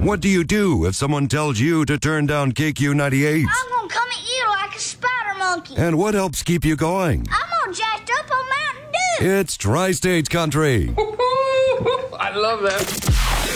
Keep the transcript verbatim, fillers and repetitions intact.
What do you do if someone tells you to turn down K Q ninety-eight? I'm gonna come at you like a spider monkey. And what helps keep you going? I'm all jacked up on Mountain Dew. It's Tri-State Country. I love that.